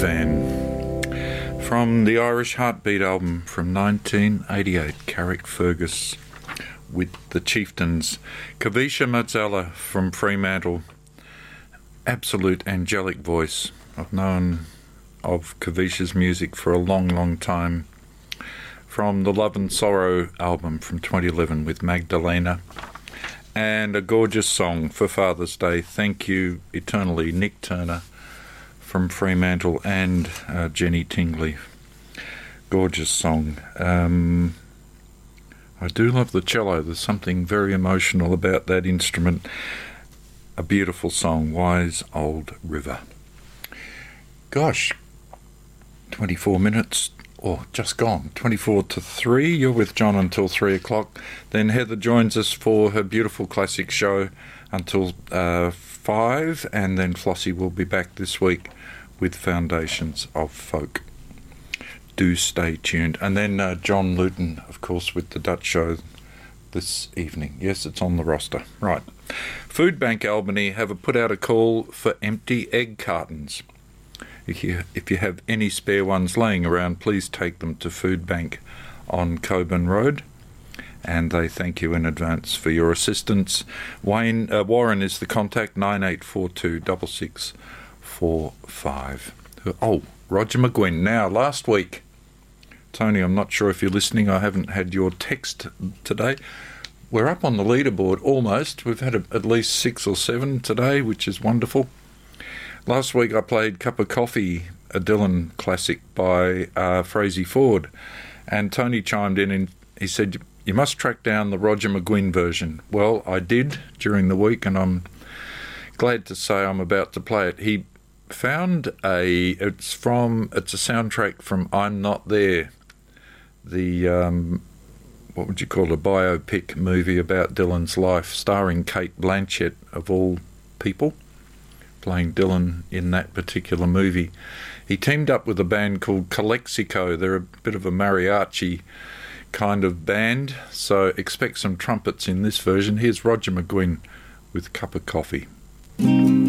Van. From the Irish Heartbeat album from 1988, Carrickfergus with the Chieftains. Kavisha Mazzella from Fremantle. Absolute angelic voice. I've known of Kavisha's music for a long, long time. From the Love and Sorrow album from 2011 with Magdalena. And a gorgeous song for Father's Day. Thank you eternally, Nick Turner from Fremantle and Jenny Tingley. Gorgeous song. I do love the cello. There's something very emotional about that instrument. A beautiful song, Wise Old River. Gosh, 24 minutes, just gone, 24 to 3. You're with John until 3 o'clock. Then Heather joins us for her beautiful classic show until 5, and then Flossie will be back this week with Foundations of Folk. Do stay tuned. And then John Luton, of course, with the Dutch show this evening. Yes, it's on the roster. Right. Food Bank Albany have put out a call for empty egg cartons. If you have any spare ones laying around, please take them to Food Bank on Coburn Road. And they thank you in advance for your assistance. Warren is the contact, 9842 6645. Oh, Roger McGuinn. Now, last week, Tony, I'm not sure if you're listening. I haven't had your text today. We're up on the leaderboard almost. We've had at least 6 or 7 today, which is wonderful. Last week I played Cup of Coffee, a Dylan classic by Frazee Ford. And Tony chimed in and he said, you must track down the Roger McGuinn version. Well, I did during the week, and I'm glad to say I'm about to play it. He found it's a soundtrack from I'm Not There, the what would you call it, a biopic movie about Dylan's life, starring Kate Blanchett of all people, playing Dylan in that particular movie. He teamed up with a band called Calexico. They're a bit of a mariachi kind of band, so expect some trumpets in this version. Here's Roger McGuinn with Cup of Coffee.